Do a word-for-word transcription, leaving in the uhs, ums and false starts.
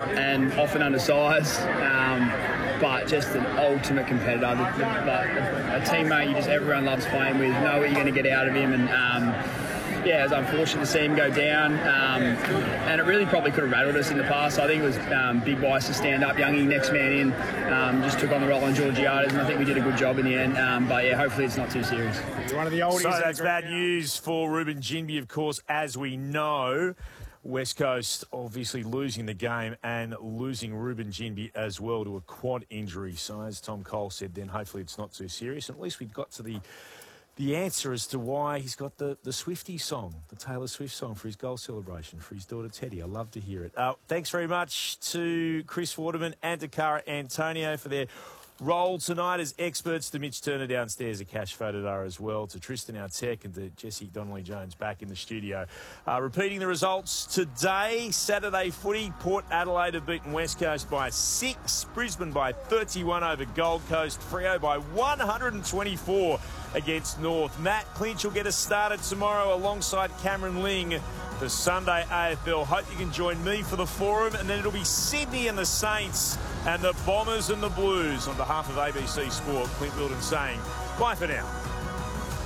and often undersized, um, but just an ultimate competitor. The, the, the, a teammate you just everyone loves playing with. Know what you're going to get out of him, and um, yeah, it was unfortunate to see him go down, um, and it really probably could have rattled us in the past. I think it was um, big Weiss to stand up, Youngie next man in, um, just took on the role on Georgiades, and I think we did a good job in the end. Um, but yeah, hopefully it's not too serious. One of the oldies. So that's bad news for Ruben Ginbey, of course, as we know. West Coast obviously losing the game and losing Ruben Ginbey as well to a quad injury. So as Tom Cole said then, hopefully it's not too serious. And at least we got to the the answer as to why he's got the, the Swiftie song, the Taylor Swift song for his goal celebration for his daughter Teddy. I love to hear it. Uh, thanks very much to Chris Waterman and to Cara Antonio for their role tonight as experts, to Mitch Turner downstairs, a Cash Fodadar as well, to Tristan our tech, and to Jesse Donnelly-Jones back in the studio. Uh, repeating the results today, Saturday footy, Port Adelaide have beaten West Coast by six, Brisbane by thirty-one over Gold Coast, Freo by one hundred twenty-four against North. Matt Clinch will get us started tomorrow alongside Cameron Ling for Sunday A F L. Hope you can join me for the forum, and then it'll be Sydney and the Saints and the Bombers and the Blues. On behalf of A B C Sport, Clint Wilden saying bye for now.